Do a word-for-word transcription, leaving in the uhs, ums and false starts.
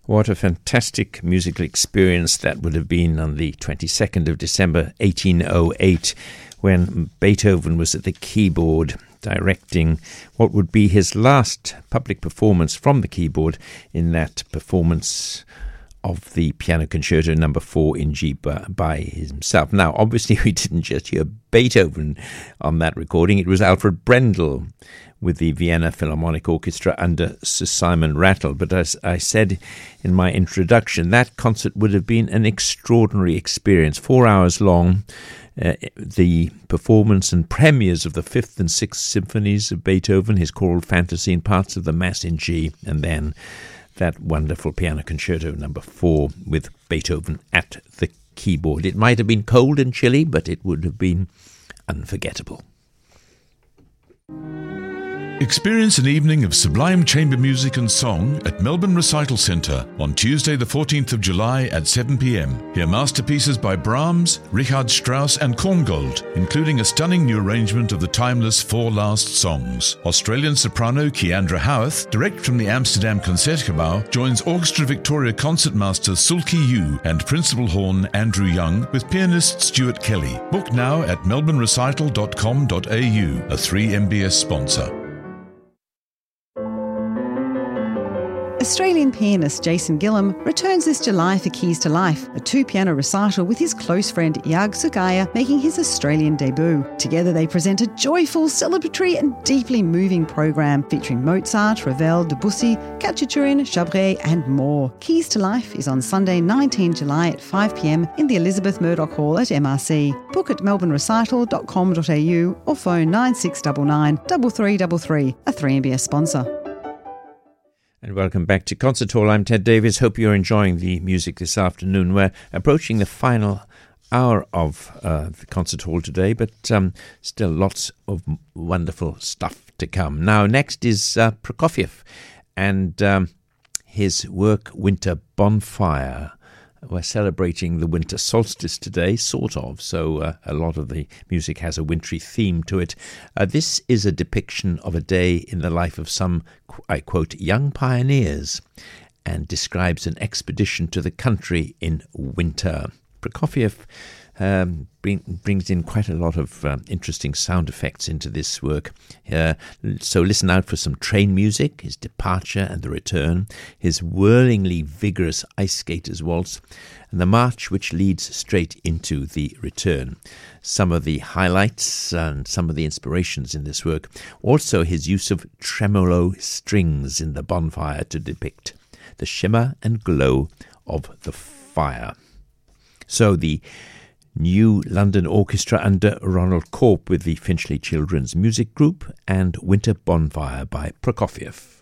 What a fantastic musical experience that would have been on the twenty-second of December eighteen oh eight, when Beethoven was at the keyboard directing what would be his last public performance from the keyboard in that performance of the Piano Concerto number four in G by, by himself. Now, obviously, we didn't just hear Beethoven on that recording. It was Alfred Brendel with the Vienna Philharmonic Orchestra under Sir Simon Rattle. But as I said in my introduction, that concert would have been an extraordinary experience. Four hours long, uh, the performance and premieres of the Fifth and Sixth Symphonies of Beethoven, his choral fantasy and parts of the Mass in G, and then that wonderful Piano Concerto number four with Beethoven at the keyboard. It might have been cold and chilly, but it would have been unforgettable. Experience an evening of sublime chamber music and song at Melbourne Recital Centre on Tuesday the fourteenth of July at seven p.m. Hear masterpieces by Brahms, Richard Strauss and Korngold, including a stunning new arrangement of the timeless Four Last Songs. Australian soprano Keandra Howarth, direct from the Amsterdam Concertgebouw, joins Orchestra Victoria concertmaster Sulki Yu and principal horn Andrew Young with pianist Stuart Kelly. Book now at melbourne recital dot com dot a u, a three M B S sponsor. Australian pianist Jason Gillam returns this July for Keys to Life, a two-piano recital with his close friend Yag Sugaya making his Australian debut. Together they present a joyful, celebratory and deeply moving program featuring Mozart, Ravel, Debussy, Khachaturian, Chabré and more. Keys to Life is on Sunday the nineteenth of July at five p.m. in the Elizabeth Murdoch Hall at M R C. Book at melbourne recital dot com dot a u or phone nine six nine nine, three three three three, a three M B S sponsor. And welcome back to Concert Hall. I'm Ted Davis. Hope you're enjoying the music this afternoon. We're approaching the final hour of uh, the Concert Hall today, but um, still lots of wonderful stuff to come. Now, next is uh, Prokofiev and um, his work Winter Bonfire. We're celebrating the winter solstice today, sort of, so uh, a lot of the music has a wintry theme to it. Uh, this is a depiction of a day in the life of some, I quote, young pioneers, and describes an expedition to the country in winter. Prokofiev um, bring, brings in quite a lot of uh, interesting sound effects into this work. Uh, so listen out for some train music, his departure and the return, his whirlingly vigorous ice skater's waltz, and the march which leads straight into the return. Some of the highlights and some of the inspirations in this work. Also his use of tremolo strings in the bonfire to depict the shimmer and glow of the fire. So the New London Orchestra under Ronald Corp with the Finchley Children's Music Group and Winter Bonfire by Prokofiev.